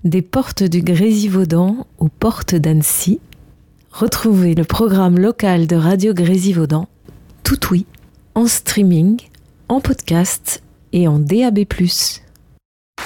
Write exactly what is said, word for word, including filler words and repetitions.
Des portes du Grésivaudan aux portes d'Annecy, retrouvez le programme local de Radio Grésivaudan, tout oui, en streaming, en podcast et en D A B plus.